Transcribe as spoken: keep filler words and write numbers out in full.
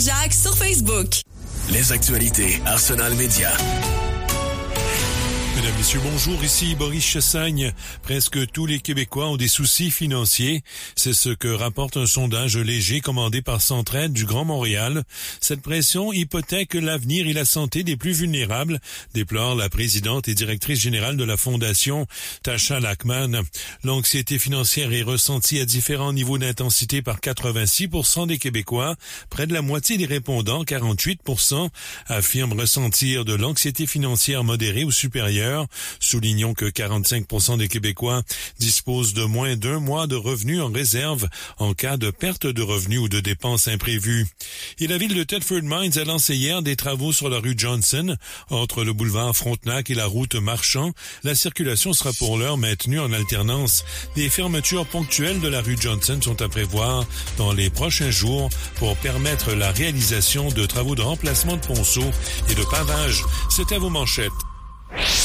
Jacques sur Facebook. Les actualités Arsenal Média. Mesdames, Messieurs, bonjour, ici Boris Chassagne. Presque tous les Québécois ont des soucis financiers. C'est ce que rapporte un sondage léger commandé par Centraide du Grand Montréal. Cette pression hypothèque l'avenir et la santé des plus vulnérables, déplore la présidente et directrice générale de la Fondation, Tasha Lackman. L'anxiété financière est ressentie à différents niveaux d'intensité par quatre-vingt-six pour cent des Québécois. Près de la moitié des répondants, quarante-huit pour cent, affirment ressentir de l'anxiété financière modérée ou supérieure. Soulignons que quarante-cinq pour cent des Québécois disposent de moins d'un mois de revenus en réserve en cas de perte de revenus ou de dépenses imprévues. Et la ville de Thetford Mines a lancé hier des travaux sur la rue Johnson, entre le boulevard Frontenac et la route Marchand. La circulation sera pour l'heure maintenue en alternance. Des fermetures ponctuelles de la rue Johnson sont à prévoir dans les prochains jours pour permettre la réalisation de travaux de remplacement de ponceaux et de pavage. C'était vos manchettes.